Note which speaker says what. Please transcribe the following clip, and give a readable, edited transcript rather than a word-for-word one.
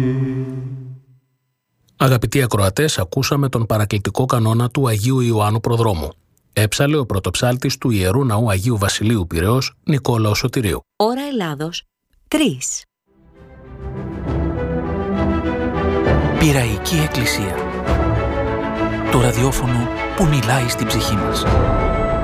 Speaker 1: Αγαπητοί ακροατές, ακούσαμε τον παρακλητικό κανόνα του Αγίου Ιωάννου Προδρόμου. Έψαλε ο πρωτοψάλτης του Ιερού Ναού Αγίου Βασιλείου Πειραιώς, Νικόλαος Σωτηρίου.
Speaker 2: Ώρα Ελλάδος 3.
Speaker 3: Πειραϊκή Εκκλησία. Το ραδιόφωνο που μιλάει στην ψυχή μας.